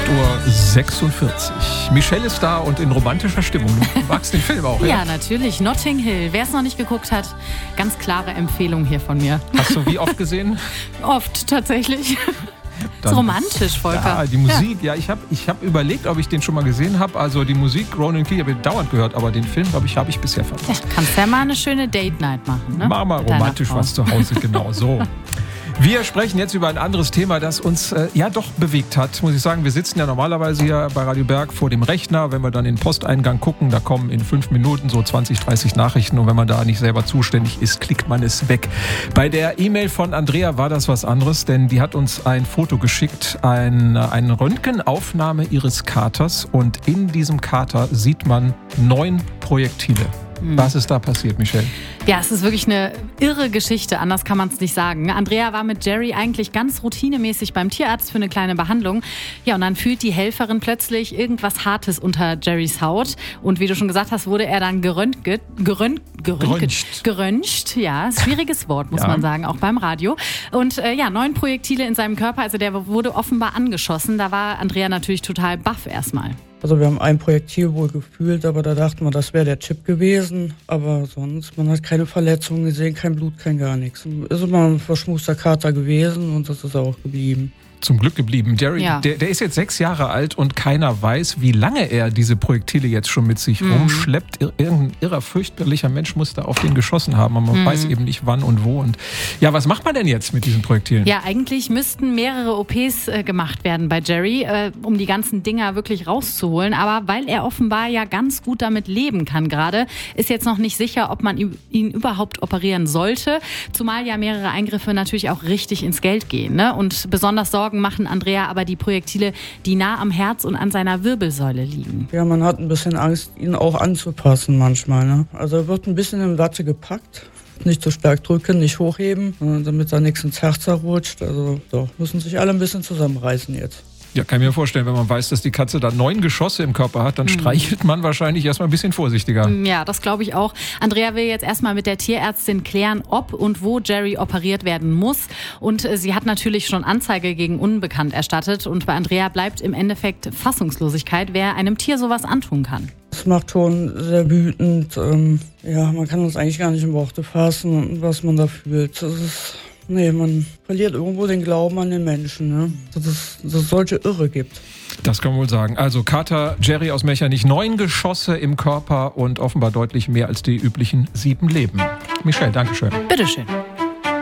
8:46 Uhr. Michelle ist da und in romantischer Stimmung. Du magst den Film auch, ja? Ja, natürlich. Notting Hill. Wer es noch nicht geguckt hat, ganz klare Empfehlung hier von mir. Hast du wie oft gesehen? Oft, tatsächlich. Das ist romantisch, Volker. Ja, die Musik. Ja, ich hab überlegt, ob ich den schon mal gesehen habe. Also die Musik, Ronan Keating, habe ich dauernd gehört. Aber den Film, glaube ich, habe ich bisher verpasst. Ja, kannst ja mal eine schöne Date-Night machen, ne? Mach mal romantisch was zu Hause, genau so. Wir sprechen jetzt über ein anderes Thema, das uns doch bewegt hat, muss ich sagen. Wir sitzen ja normalerweise hier bei Radio Berg vor dem Rechner. Wenn wir dann in den Posteingang gucken, da kommen in 5 Minuten so 20, 30 Nachrichten. Und wenn man da nicht selber zuständig ist, klickt man es weg. Bei der E-Mail von Andrea war das was anderes, denn die hat uns ein Foto geschickt, eine Röntgenaufnahme ihres Katers. Und in diesem Kater sieht man 9 Projektile. Was ist da passiert, Michelle? Ja, es ist wirklich eine irre Geschichte, anders kann man es nicht sagen. Andrea war mit Jerry eigentlich ganz routinemäßig beim Tierarzt für eine kleine Behandlung. Ja, und dann fühlt die Helferin plötzlich irgendwas Hartes unter Jerrys Haut. Und wie du schon gesagt hast, wurde er dann geröntgt. Ja, schwieriges Wort, muss man sagen, auch beim Radio. Und 9 Projektile in seinem Körper, also der wurde offenbar angeschossen. Da war Andrea natürlich total baff erstmal. Also wir haben ein Projektil wohl gefühlt, aber da dachten wir, das wäre der Chip gewesen. Aber sonst, man hat keine Verletzungen gesehen, kein Blut, kein gar nichts. Ist immer ein verschmuster Kater gewesen und das ist auch geblieben. Zum Glück geblieben. Jerry, der ist jetzt 6 Jahre alt und keiner weiß, wie lange er diese Projektile jetzt schon mit sich rumschleppt. Irgendein irrer, fürchterlicher Mensch muss da auf den geschossen haben, aber man weiß eben nicht wann und wo. Und ja, was macht man denn jetzt mit diesen Projektilen? Ja, eigentlich müssten mehrere OPs gemacht werden bei Jerry, um die ganzen Dinger wirklich rauszuholen. Aber weil er offenbar ja ganz gut damit leben kann gerade, ist jetzt noch nicht sicher, ob man ihn überhaupt operieren sollte. Zumal ja mehrere Eingriffe natürlich auch richtig ins Geld gehen, ne? Und besonders Sorgen machen Andrea aber die Projektile, die nah am Herz und an seiner Wirbelsäule liegen. Ja, man hat ein bisschen Angst, ihn auch anzupassen manchmal, ne? Also er wird ein bisschen in Watte gepackt. Nicht zu stark drücken, nicht hochheben, damit da nichts ins Herz rutscht. Also doch, müssen sich alle ein bisschen zusammenreißen jetzt. Ja, kann ich mir vorstellen, wenn man weiß, dass die Katze da 9 Geschosse im Körper hat, dann streichelt man wahrscheinlich erstmal ein bisschen vorsichtiger. Ja, das glaube ich auch. Andrea will jetzt erstmal mit der Tierärztin klären, ob und wo Jerry operiert werden muss. Und sie hat natürlich schon Anzeige gegen Unbekannt erstattet. Und bei Andrea bleibt im Endeffekt Fassungslosigkeit, wer einem Tier sowas antun kann. Das macht schon sehr wütend. Man kann uns eigentlich gar nicht in Worte fassen, was man da fühlt. Man verliert irgendwo den Glauben an den Menschen, ne? Dass es solche Irre gibt. Das kann man wohl sagen. Also Kater Jerry aus Mechernich, 9 Geschosse im Körper und offenbar deutlich mehr als die üblichen 7 Leben. Michelle, Dankeschön. Bitteschön.